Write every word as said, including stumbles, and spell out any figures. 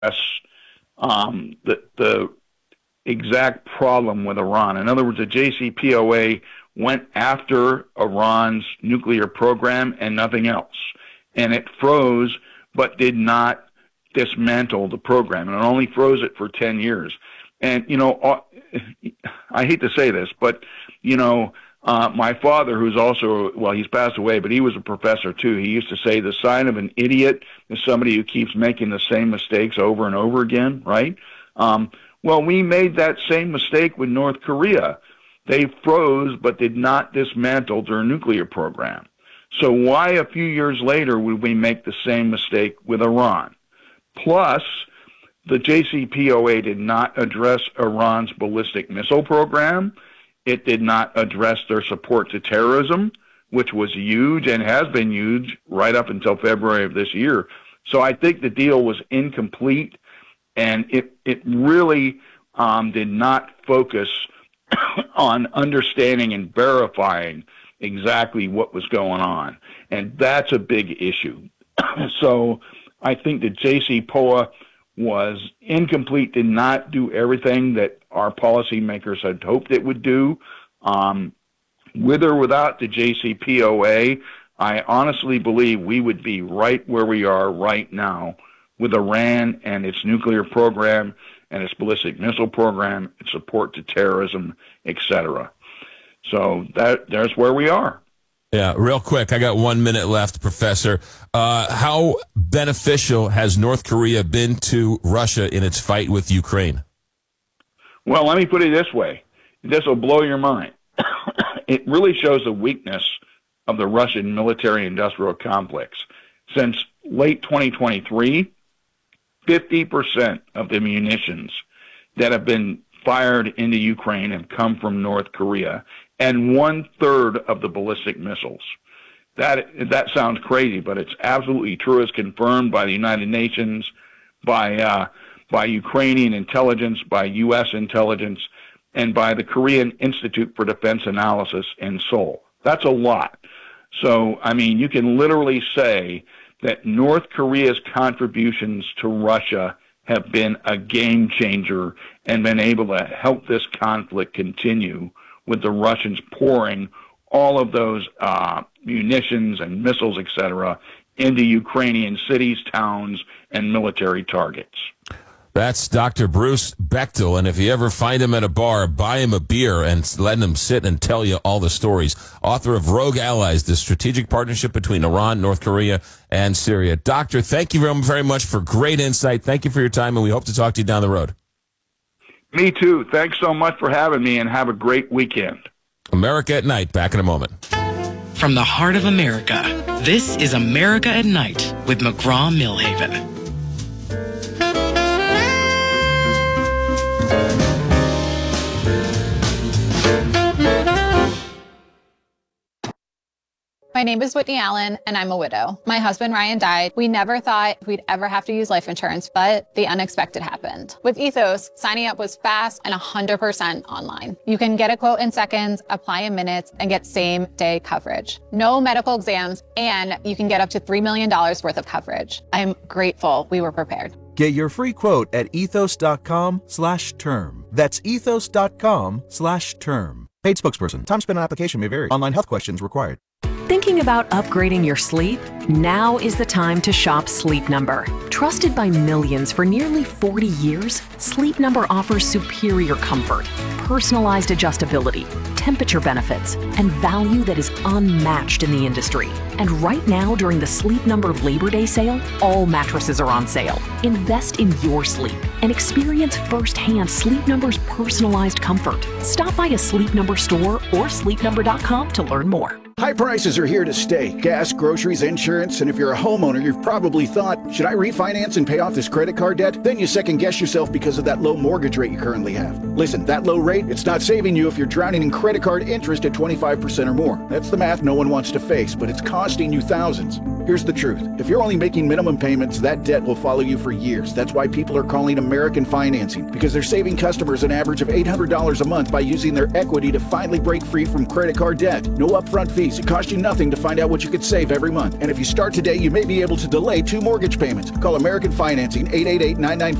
um, the, the exact problem with Iran. In other words, the J C P O A went after Iran's nuclear program and nothing else. And it froze, but did not dismantle the program. And it only froze it for ten years. And, you know, I hate to say this, but, you know, uh, my father, who's also, well, he's passed away, but he was a professor too. He used to say the sign of an idiot is somebody who keeps making the same mistakes over and over again, right? Um, well, we made that same mistake with North Korea. They froze but did not dismantle their nuclear program. So why a few years later would we make the same mistake with Iran? Plus, the J C P O A did not address Iran's ballistic missile program. It did not address their support to terrorism, which was huge and has been huge right up until February of this year. So I think the deal was incomplete, and it, it really um, did not focus on understanding and verifying exactly what was going on. And that's a big issue. So I think the J C P O A was incomplete, did not do everything that our policymakers had hoped it would do. Um, with or without the J C P O A, I honestly believe we would be right where we are right now with Iran and its nuclear program and its ballistic missile program, its support to terrorism, et cetera. So that there's where we are. Yeah, real quick, I got one minute left, Professor. Uh, how beneficial has North Korea been to Russia in its fight with Ukraine? Well, let me put it this way. This will blow your mind. It really shows the weakness of the Russian military-industrial complex. Since late twenty twenty-three, fifty percent of the munitions that have been fired into Ukraine have come from North Korea, and one-third of the ballistic missiles. That that sounds crazy, but it's absolutely true. It's confirmed by the United Nations, by uh, by Ukrainian intelligence, by U S intelligence, and by the Korean Institute for Defense Analysis in Seoul. That's a lot. So, I mean, you can literally say that North Korea's contributions to Russia have been a game changer and been able to help this conflict continue, with the Russians pouring all of those uh, munitions and missiles, et cetera, into Ukrainian cities, towns, and military targets. That's Doctor Bruce Bechtel, and if you ever find him at a bar, buy him a beer and let him sit and tell you all the stories. Author of Rogue Allies, the strategic partnership between Iran, North Korea, and Syria. Doctor, thank you very much for great insight. Thank you for your time, and we hope to talk to you down the road. Me too. Thanks so much for having me, and have a great weekend. America at Night, back in a moment. From the heart of America, this is America at Night with McGraw-Milhaven. My name is Whitney Allen, and I'm a widow. My husband, Ryan, died. We never thought we'd ever have to use life insurance, but the unexpected happened. With Ethos, signing up was fast and one hundred percent online. You can get a quote in seconds, apply in minutes, and get same-day coverage. No medical exams, and you can get up to three million dollars worth of coverage. I'm grateful we were prepared. Get your free quote at ethos.com slash term. That's ethos.com slash term. Paid spokesperson. Time spent on application may vary. Online health questions required. Thinking about upgrading your sleep? Now is the time to shop Sleep Number. Trusted by millions for nearly forty years, Sleep Number offers superior comfort, personalized adjustability, temperature benefits, and value that is unmatched in the industry. And right now, during the Sleep Number Labor Day sale, all mattresses are on sale. Invest in your sleep and experience firsthand Sleep Number's personalized comfort. Stop by a Sleep Number store or sleep number dot com to learn more. High prices are here to stay. Gas, groceries, insurance, and if you're a homeowner, you've probably thought, should I refinance and pay off this credit card debt? Then you second guess yourself because of that low mortgage rate you currently have. Listen, that low rate, it's not saving you if you're drowning in credit card interest at twenty-five percent or more. That's the math no one wants to face, but it's costing you thousands. Here's the truth. If you're only making minimum payments, that debt will follow you for years. That's why people are calling American Financing, because they're saving customers an average of eight hundred dollars a month by using their equity to finally break free from credit card debt. No upfront fees. It costs you nothing to find out what you could save every month. And if you start today, you may be able to delay two mortgage payments. Call American Financing, eight eight eight, nine nine